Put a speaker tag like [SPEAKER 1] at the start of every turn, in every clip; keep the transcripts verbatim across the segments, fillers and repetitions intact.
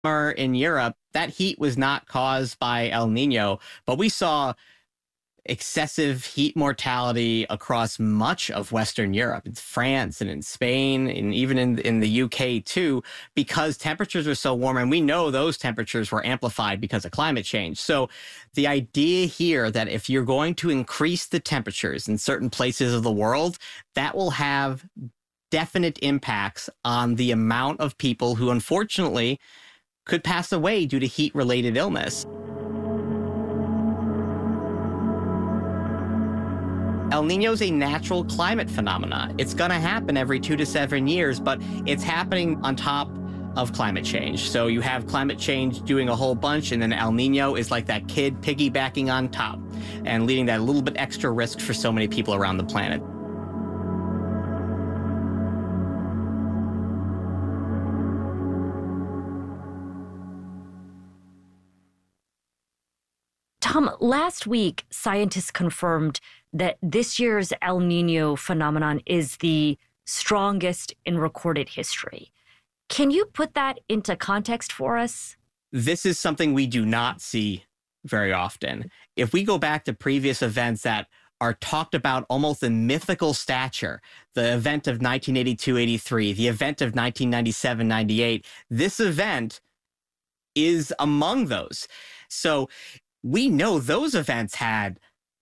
[SPEAKER 1] summer in Europe, that heat was not caused by El Nino, but we saw excessive heat mortality across much of Western Europe, in France and in Spain, and even in, in the U K too, because temperatures were so warm. And we know those temperatures were amplified because of climate change. So the idea here that if you're going to increase the temperatures in certain places of the world, that will have definite impacts on the amount of people who unfortunately could pass away due to heat-related illness. El Nino is a natural climate phenomena. It's going to happen every two to seven years, but it's happening on top of climate change. So you have climate change doing a whole bunch, and then El Nino is like that kid piggybacking on top and leading that little bit extra risk for so many people around the planet.
[SPEAKER 2] Tom, last week, scientists confirmed that this year's El Nino phenomenon is the strongest in recorded history. Can you put that into context for us?
[SPEAKER 1] This is something we do not see very often. If we go back to previous events that are talked about almost in mythical stature, the event of nineteen eighty-two eighty-three, the event of nineteen ninety-seven ninety-eight, this event is among those. So we know those events had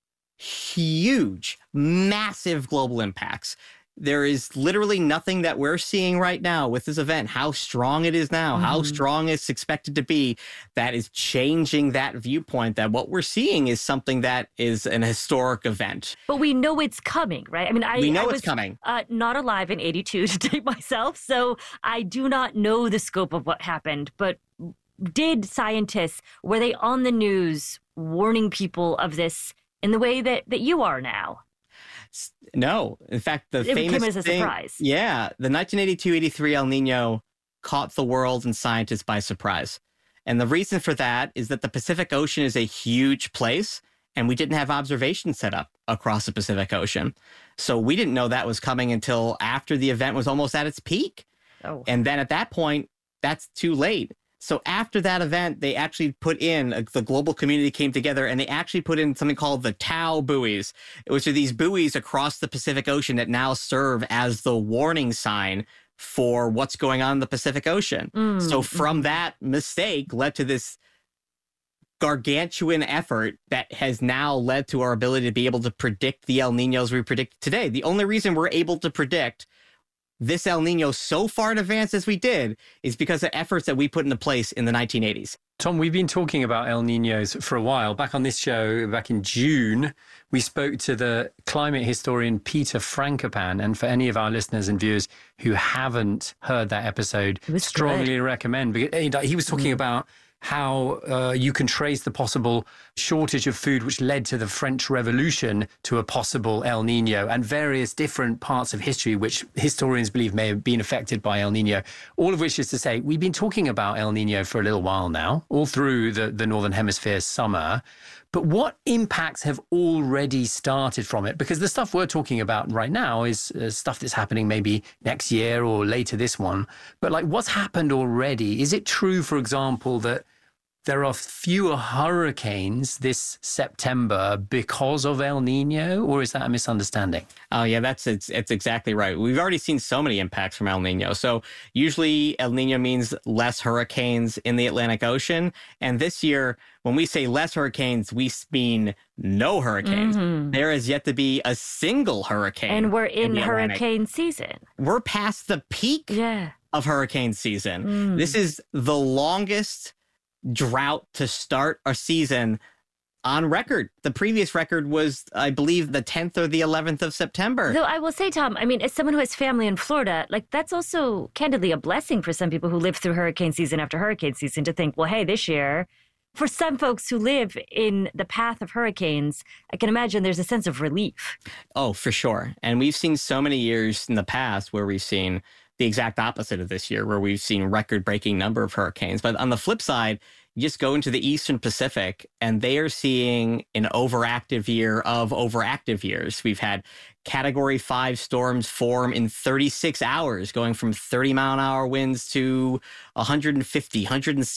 [SPEAKER 1] huge, massive global impacts. There is literally nothing that we're seeing right now with this event, how strong it is now, mm-hmm. how strong it's expected to be, that is changing that viewpoint, that what we're seeing is something that is an historic event.
[SPEAKER 2] But we know it's coming, right? I mean, I,
[SPEAKER 1] we know
[SPEAKER 2] I was
[SPEAKER 1] it's coming.
[SPEAKER 2] Uh, not alive in eighty-two to date myself, so I do not know the scope of what happened, but did scientists, were they on the news warning people of this in the way that, that you are now?
[SPEAKER 1] No. In fact, the
[SPEAKER 2] it
[SPEAKER 1] famous
[SPEAKER 2] came as a
[SPEAKER 1] thing,
[SPEAKER 2] surprise.
[SPEAKER 1] Yeah. The nineteen eighty-two eighty-three El Nino caught the world and scientists by surprise. And the reason for that is that the Pacific Ocean is a huge place, and we didn't have observations set up across the Pacific Ocean. So we didn't know that was coming until after the event was almost at its peak. Oh. And then at that point, that's too late. So after that event, they actually put in, uh, the global community came together and they actually put in something called the Tau buoys, which are these buoys across the Pacific Ocean that now serve as the warning sign for what's going on in the Pacific Ocean. Mm. So from that mistake led to this gargantuan effort that has now led to our ability to be able to predict the El Ninos we predict today. The only reason we're able to predict this El Nino so far in advance as we did is because of efforts that we put into place in the nineteen eighties.
[SPEAKER 3] Tom, we've been talking about El Ninos for a while. Back on this show, back in June, we spoke to the climate historian Peter Frankopan. And for any of our listeners and viewers who haven't heard that episode, strongly great. recommend. Because he was talking mm. about how uh, you can trace the possible shortage of food which led to the French Revolution to a possible El Nino, and various different parts of history which historians believe may have been affected by El Nino. All of which is to say, we've been talking about El Nino for a little while now, all through the, the Northern Hemisphere summer. But what impacts have already started from it? Because the stuff we're talking about right now is uh, stuff that's happening maybe next year or later this one. But like, what's happened already? Is it true, for example, that there are fewer hurricanes this September because of El Nino, or is that a misunderstanding?
[SPEAKER 1] Oh, yeah, that's it's, it's exactly right. We've already seen so many impacts from El Nino. So usually El Nino means less hurricanes in the Atlantic Ocean. And this year, when we say less hurricanes, we mean no hurricanes. Mm-hmm. There is yet to be a single hurricane.
[SPEAKER 2] And we're in,
[SPEAKER 1] in
[SPEAKER 2] hurricane season.
[SPEAKER 1] We're past the peak
[SPEAKER 2] yeah.
[SPEAKER 1] of hurricane season.
[SPEAKER 2] Mm.
[SPEAKER 1] This is the longest drought to start a season on record. The previous record was, I believe, the tenth or the eleventh of September.
[SPEAKER 2] Though I will say, Tom, I mean, as someone who has family in Florida, like that's also candidly a blessing for some people who live through hurricane season after hurricane season to think, well, hey, this year, for some folks who live in the path of hurricanes, I can imagine there's a sense of relief.
[SPEAKER 1] Oh, for sure. And we've seen so many years in the past where we've seen the exact opposite of this year, where we've seen record-breaking number of hurricanes. But on the flip side, you just go into the Eastern Pacific, and they are seeing an overactive year of overactive years. We've had Category five storms form in thirty-six hours, going from thirty mile an hour winds to one hundred fifty, one hundred